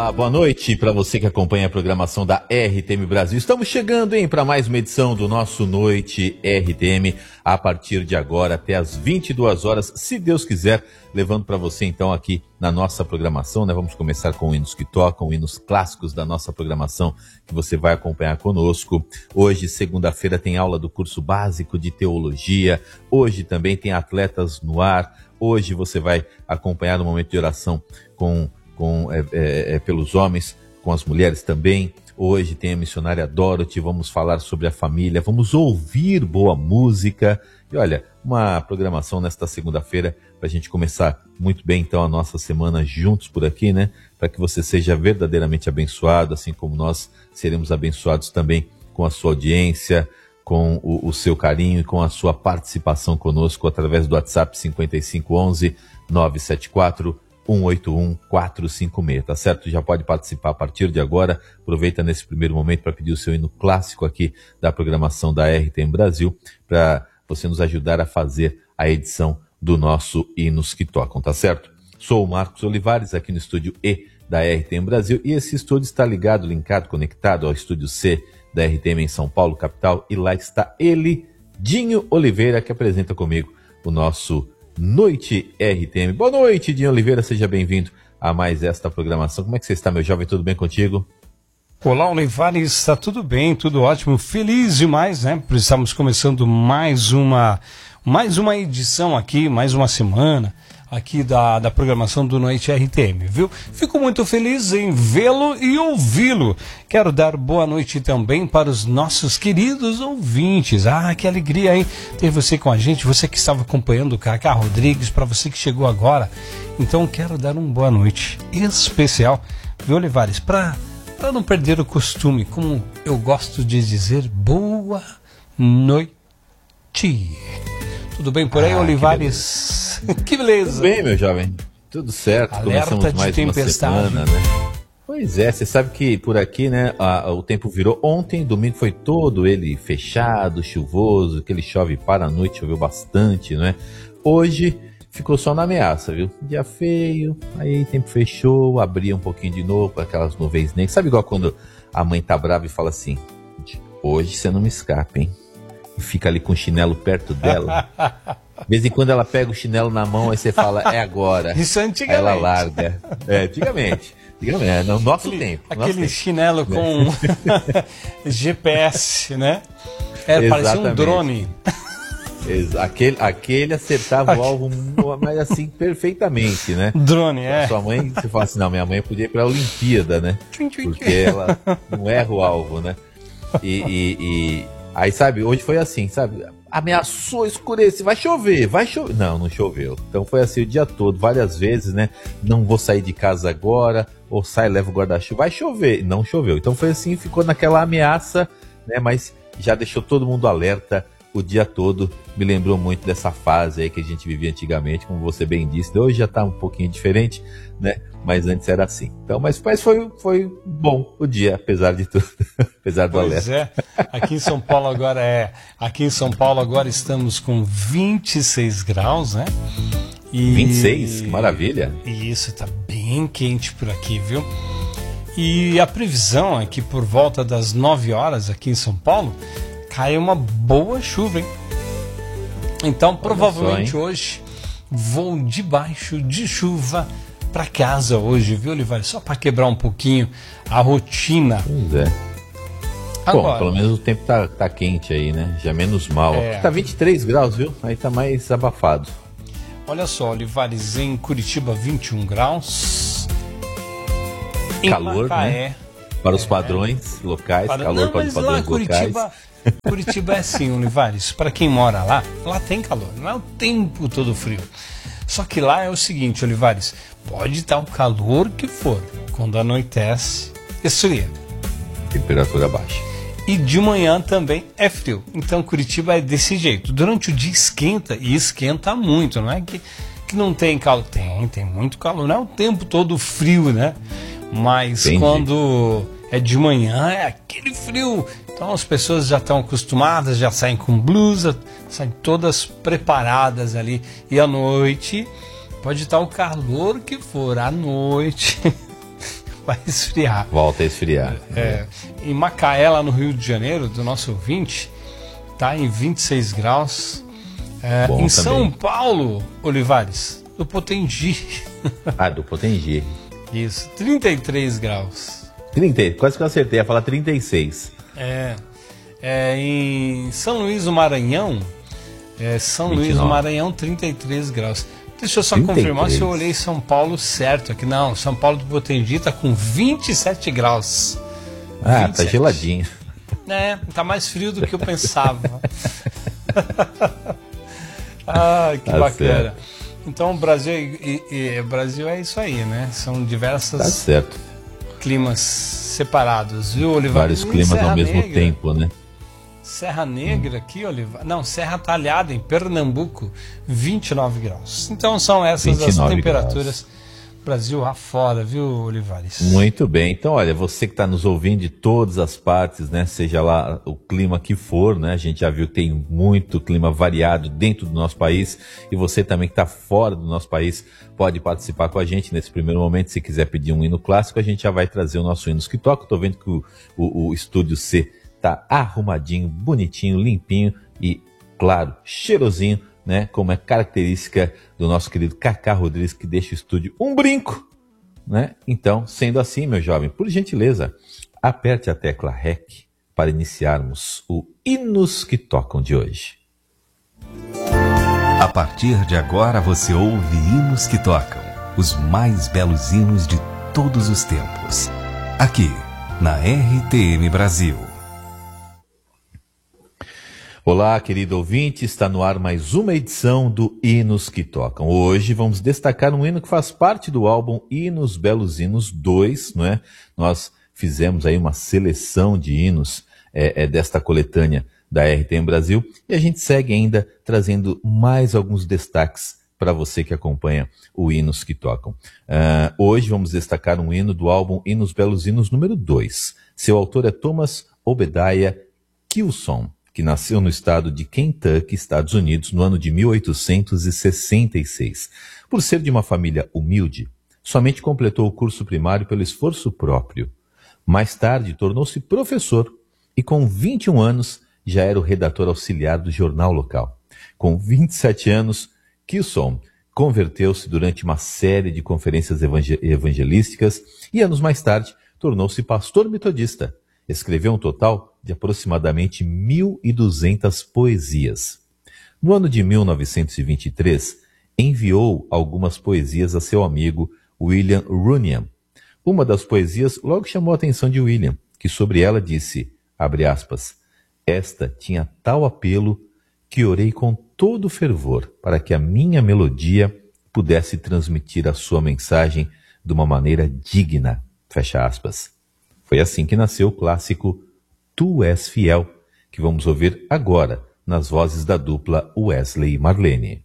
Olá, boa noite para você que acompanha a programação da RTM Brasil. Estamos chegando, para mais uma edição do nosso Noite RTM, a partir de agora até às 22 horas, se Deus quiser, levando para você então aqui na nossa programação, né? Vamos começar com hinos que tocam, hinos clássicos da nossa programação, que você vai acompanhar conosco. Hoje, segunda-feira, tem aula do curso básico de teologia. Hoje também tem atletas no ar. Hoje você vai acompanhar no momento de oração pelos homens, com as mulheres também. Hoje tem a missionária Dorothy, vamos falar sobre a família, vamos ouvir boa música. E olha, uma programação nesta segunda-feira para a gente começar muito bem então a nossa semana juntos por aqui, né? Para que você seja verdadeiramente abençoado, assim como nós seremos abençoados também com a sua audiência, com o seu carinho e com a sua participação conosco através do WhatsApp 5511 974 181 456, tá certo? Já pode participar a partir de agora. Aproveita nesse primeiro momento para pedir o seu hino clássico aqui da programação da RTM Brasil, para você nos ajudar a fazer a edição do nosso Hinos que Tocam, tá certo? Sou o Marcos Olivares, aqui no estúdio E da RTM Brasil, e esse estúdio está linkado, conectado ao estúdio C da RTM em São Paulo, capital, e lá está ele, Dinho Oliveira, que apresenta comigo o nosso Noite RTM. Boa noite, Dinho Oliveira, seja bem-vindo a mais esta programação. Como é que você está, meu jovem? Tudo bem contigo? Olá, Olivares, está tudo bem, tudo ótimo, feliz demais, né? Estamos começando mais uma edição aqui, mais uma semana aqui da programação do Noite RTM, viu? Fico muito feliz em vê-lo e ouvi-lo. Quero dar boa noite também para os nossos queridos ouvintes. Ah, que alegria, hein? Ter você com a gente, você que estava acompanhando o Cacá Rodrigues, para você que chegou agora. Então, quero dar uma boa noite especial, viu, Olivares? Para não perder o costume, como eu gosto de dizer, boa noite. Tudo bem por aí, Olivares? Que beleza! Tudo bem, meu jovem. Tudo certo. Alerta começamos mais de tempestade. Uma semana, né? Pois é, você sabe que por aqui, né, o tempo virou ontem, domingo foi todo ele fechado, chuvoso, que ele chove para a noite, choveu bastante, né? Hoje ficou só na ameaça, viu? Dia feio, aí o tempo fechou, abria um pouquinho de novo, aquelas nuvens negras. Sabe igual quando a mãe tá brava e fala assim, hoje você não me escapa, hein? E fica ali com o chinelo perto dela. De vez em quando ela pega o chinelo na mão, aí você fala, é agora. Isso antigamente. Aí ela larga. Antigamente, no nosso tempo. Aquele chinelo com GPS, né? Parecia um drone. Aquele acertava o alvo, mas assim, perfeitamente, né? Drone, Sua mãe, você fala assim, não, minha mãe podia ir pra Olimpíada, né? Porque ela não erra o alvo, né? Aí, sabe, hoje foi assim, sabe? Ameaçou escurecer, vai chover. Não choveu. Então foi assim o dia todo, várias vezes, né? Não vou sair de casa agora, ou sai, leva o guarda-chuva, vai chover. Não choveu. Então foi assim, ficou naquela ameaça, né? Mas já deixou todo mundo alerta o dia todo. Me lembrou muito dessa fase aí que a gente vivia antigamente, como você bem disse. Hoje já tá um pouquinho diferente, né? Mas antes era assim. Então, mas foi bom o dia, apesar de tudo, apesar do alerta. Pois é. Aqui em São Paulo agora estamos com 26 graus, né? 26? Que maravilha. E isso, tá bem quente por aqui, viu? E a previsão é que por volta das 9 horas aqui em São Paulo cai uma boa chuva, hein? Então, provavelmente hoje vou debaixo de chuva para casa hoje, viu, Olivares? Só para quebrar um pouquinho a rotina. Pois é. Agora, bom, pelo menos o tempo tá quente aí, né? Já menos mal. Aqui tá 23 graus, viu? Aí tá mais abafado. Olha só, Olivares, em Curitiba 21 graus. Calor, né? Para os padrões locais, calor para os padrões locais. Curitiba é assim, Olivares, para quem mora lá tem calor, não é o tempo todo frio. Só que lá é o seguinte, Olivares, pode estar o calor que for, quando anoitece, esfria. Temperatura baixa. E de manhã também é frio. Então Curitiba é desse jeito. Durante o dia esquenta, e esquenta muito, não é que não tem calor. Tem muito calor, não é o tempo todo frio, né? Mas entendi. Quando é de manhã, é aquele frio. Então as pessoas já estão acostumadas, já saem com blusa, saem todas preparadas ali. E à noite, pode estar o calor que for, à noite, vai esfriar. Volta a esfriar. Em Macaé, lá no Rio de Janeiro, do nosso ouvinte, tá em 26 graus. Em também. São Paulo, Olivares, do Potengi. Do Potengi. Isso, 33 graus. 30, quase que eu acertei, ia falar 36. Em São Luís do Maranhão, Luís do Maranhão, 33 graus. Deixa eu só 33. confirmar se eu olhei São Paulo certo aqui. Não, São Paulo do Potengi tá com 27 graus. 27. Tá geladinho. Tá mais frio do que eu pensava. Que Tá bacana. certo. Então o Brasil, Brasil é isso aí, né? São diversos Tá certo. climas separados, viu, Olivar? Vários climas ao mesmo tempo, né? Serra Negra aqui, Olivar. Não, Serra Talhada, em Pernambuco, 29 graus. Então são essas as temperaturas graus. Brasil afora, viu, Olivares? Muito bem. Então, olha, você que está nos ouvindo de todas as partes, né? Seja lá o clima que for, né? A gente já viu que tem muito clima variado dentro do nosso país. E você também que está fora do nosso país pode participar com a gente nesse primeiro momento. Se quiser pedir um hino clássico, a gente já vai trazer o nosso Hinos que Toca. Estou vendo que o Estúdio C tá arrumadinho, bonitinho, limpinho e, claro, cheirosinho, né? Como é característica do nosso querido Cacá Rodrigues, que deixa o estúdio um brinco, né? Então, sendo assim, meu jovem, por gentileza, aperte a tecla REC para iniciarmos o Hinos que Tocam de hoje. A partir de agora você ouve Hinos que Tocam, os mais belos hinos de todos os tempos. Aqui, na RTM Brasil. Olá, querido ouvinte, está no ar mais uma edição do Hinos que Tocam. Hoje vamos destacar um hino que faz parte do álbum Hinos Belos Hinos 2, não é? Nós fizemos aí uma seleção de hinos desta coletânea da RTM Brasil e a gente segue ainda trazendo mais alguns destaques para você que acompanha o Hinos que Tocam. Hoje vamos destacar um hino do álbum Hinos Belos Hinos número 2. Seu autor é Thomas Obadiah Kilson, que nasceu no estado de Kentucky, Estados Unidos, no ano de 1866. Por ser de uma família humilde, somente completou o curso primário pelo esforço próprio. Mais tarde, tornou-se professor e, com 21 anos, já era o redator auxiliar do jornal local. Com 27 anos, Kilson converteu-se durante uma série de conferências evangelísticas e, anos mais tarde, tornou-se pastor metodista. Escreveu um total de aproximadamente 1.200 poesias. No ano de 1923, enviou algumas poesias a seu amigo William Runyon. Uma das poesias logo chamou a atenção de William, que sobre ela disse, abre aspas, esta tinha tal apelo que orei com todo fervor para que a minha melodia pudesse transmitir a sua mensagem de uma maneira digna, fecha aspas. Foi assim que nasceu o clássico Tu És Fiel, que vamos ouvir agora nas vozes da dupla Wesley e Marlene.